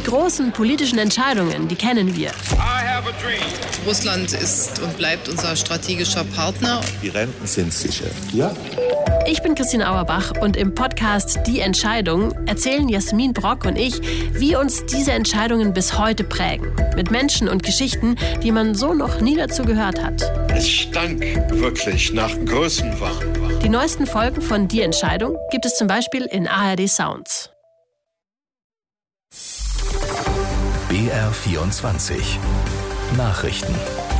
großen politischen Entscheidungen, die kennen wir. Russland ist und bleibt unser strategischer Partner. Die Renten sind sicher. Ja. Ich bin Christine Auerbach und im Podcast Die Entscheidung erzählen Jasmin Brock und ich, wie uns diese Entscheidungen bis heute prägen. Mit Menschen und Geschichten, die man so noch nie dazu gehört hat. Es stank wirklich nach Größenwahn. Die neuesten Folgen von Die Entscheidung gibt es zum Beispiel in ARD Sounds. BR24 Nachrichten.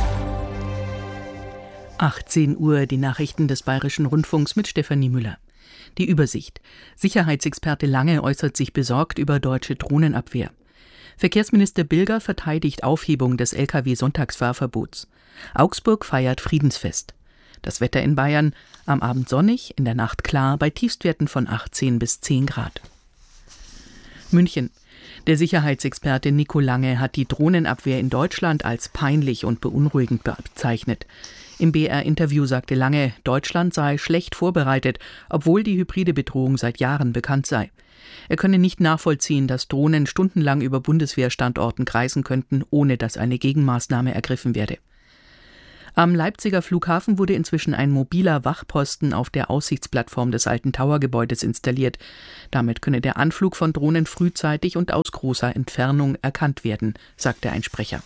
18 Uhr, die Nachrichten des Bayerischen Rundfunks mit Stefanie Müller. Die Übersicht. Sicherheitsexperte Lange äußert sich besorgt über deutsche Drohnenabwehr. Verkehrsminister Bilger verteidigt Aufhebung des Lkw-Sonntagsfahrverbots. Augsburg feiert Friedensfest. Das Wetter in Bayern: am Abend sonnig, in der Nacht klar, bei Tiefstwerten von 18 bis 10 Grad. München. Der Sicherheitsexperte Nico Lange hat die Drohnenabwehr in Deutschland als peinlich und beunruhigend bezeichnet. Im BR-Interview sagte Lange, Deutschland sei schlecht vorbereitet, obwohl die hybride Bedrohung seit Jahren bekannt sei. Er könne nicht nachvollziehen, dass Drohnen stundenlang über Bundeswehrstandorten kreisen könnten, ohne dass eine Gegenmaßnahme ergriffen werde. Am Leipziger Flughafen wurde inzwischen ein mobiler Wachposten auf der Aussichtsplattform des alten Tower-Gebäudes installiert. Damit könne der Anflug von Drohnen frühzeitig und aus großer Entfernung erkannt werden, sagte ein Sprecher.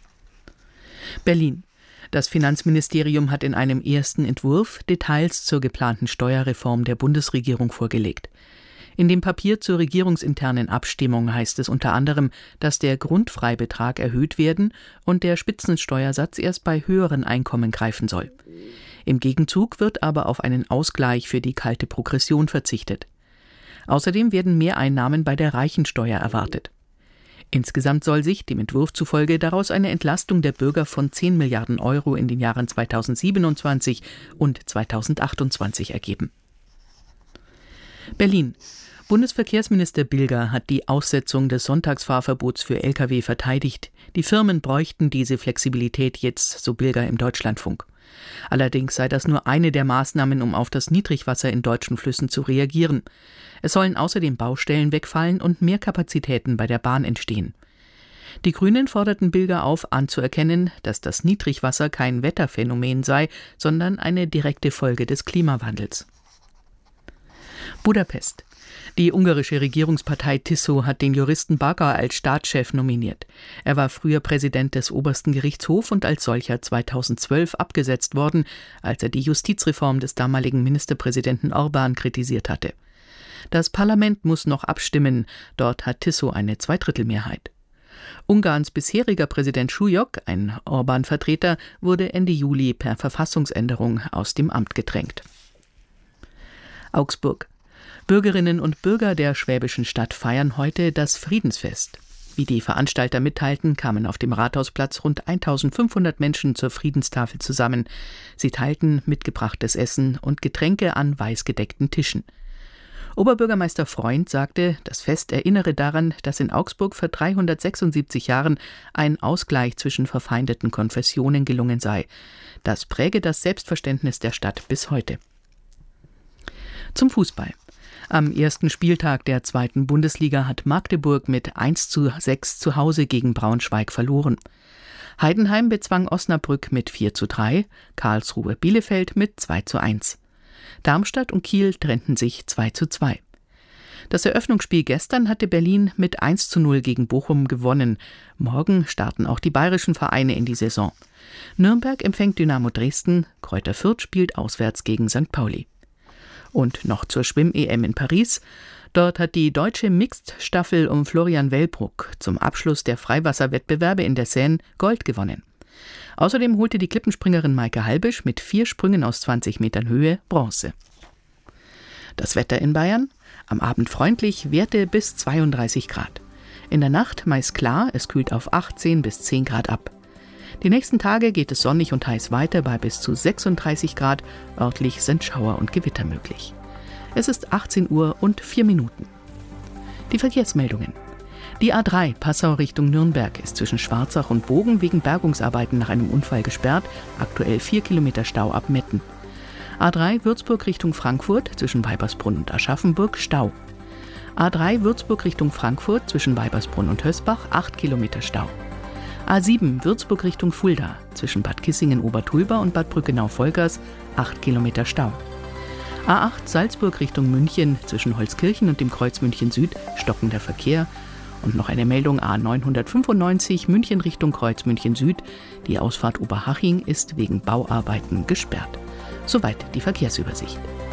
Berlin. Das Finanzministerium hat in einem ersten Entwurf Details zur geplanten Steuerreform der Bundesregierung vorgelegt. In dem Papier zur regierungsinternen Abstimmung heißt es unter anderem, dass der Grundfreibetrag erhöht werden und der Spitzensteuersatz erst bei höheren Einkommen greifen soll. Im Gegenzug wird aber auf einen Ausgleich für die kalte Progression verzichtet. Außerdem werden Mehreinnahmen bei der Reichensteuer erwartet. Insgesamt soll sich, dem Entwurf zufolge, daraus eine Entlastung der Bürger von 10 Milliarden Euro in den Jahren 2027 und 2028 ergeben. Berlin. Bundesverkehrsminister Bilger hat die Aussetzung des Sonntagsfahrverbots für Lkw verteidigt. Die Firmen bräuchten diese Flexibilität jetzt, so Bilger im Deutschlandfunk. Allerdings sei das nur eine der Maßnahmen, um auf das Niedrigwasser in deutschen Flüssen zu reagieren. Es sollen außerdem Baustellen wegfallen und mehr Kapazitäten bei der Bahn entstehen. Die Grünen forderten Bilger auf, anzuerkennen, dass das Niedrigwasser kein Wetterphänomen sei, sondern eine direkte Folge des Klimawandels. Budapest. Die ungarische Regierungspartei TISZO hat den Juristen Bagar als Staatschef nominiert. Er war früher Präsident des obersten Gerichtshofs und als solcher 2012 abgesetzt worden, als er die Justizreform des damaligen Ministerpräsidenten Orbán kritisiert hatte. Das Parlament muss noch abstimmen, dort hat TISZO eine Zweidrittelmehrheit. Ungarns bisheriger Präsident Schujok, ein Orbán-Vertreter, wurde Ende Juli per Verfassungsänderung aus dem Amt gedrängt. Augsburg. Bürgerinnen und Bürger der schwäbischen Stadt feiern heute das Friedensfest. Wie die Veranstalter mitteilten, kamen auf dem Rathausplatz rund 1500 Menschen zur Friedenstafel zusammen. Sie teilten mitgebrachtes Essen und Getränke an weiß gedeckten Tischen. Oberbürgermeister Freund sagte, das Fest erinnere daran, dass in Augsburg vor 376 Jahren ein Ausgleich zwischen verfeindeten Konfessionen gelungen sei. Das präge das Selbstverständnis der Stadt bis heute. Zum Fußball. Am ersten Spieltag der 2. Bundesliga hat Magdeburg mit 1:6 zu Hause gegen Braunschweig verloren. Heidenheim bezwang Osnabrück mit 4:3, Karlsruhe Bielefeld mit 2:1. Darmstadt und Kiel trennten sich 2:2. Das Eröffnungsspiel gestern hatte Berlin mit 1:0 gegen Bochum gewonnen. Morgen starten auch die bayerischen Vereine in die Saison. Nürnberg empfängt Dynamo Dresden, Greuther Fürth spielt auswärts gegen St. Pauli. Und noch zur Schwimm-EM in Paris. Dort hat die deutsche Mixed-Staffel um Florian Wellbruck zum Abschluss der Freiwasserwettbewerbe in der Seine Gold gewonnen. Außerdem holte die Klippenspringerin Maike Halbisch mit 4 Sprüngen aus 20 Metern Höhe Bronze. Das Wetter in Bayern: am Abend freundlich, Werte bis 32 Grad. In der Nacht meist klar, es kühlt auf 18 bis 10 Grad ab. Die nächsten Tage geht es sonnig und heiß weiter bei bis zu 36 Grad. Örtlich sind Schauer und Gewitter möglich. Es ist 18 Uhr und 4 Minuten. Die Verkehrsmeldungen. Die A3 Passau Richtung Nürnberg ist zwischen Schwarzach und Bogen wegen Bergungsarbeiten nach einem Unfall gesperrt. Aktuell 4 Kilometer Stau ab Metten. A3 Würzburg Richtung Frankfurt zwischen Weibersbrunn und Aschaffenburg Stau. A3 Würzburg Richtung Frankfurt zwischen Weibersbrunn und Hösbach 8 Kilometer Stau. A7 Würzburg Richtung Fulda zwischen Bad Kissingen-Obertulba und Bad Brückenau-Vollgars 8 Kilometer Stau. A8 Salzburg Richtung München zwischen Holzkirchen und dem Kreuz München Süd stockender Verkehr. Und noch eine Meldung A995 München Richtung Kreuz München Süd. Die Ausfahrt Oberhaching ist wegen Bauarbeiten gesperrt. Soweit die Verkehrsübersicht.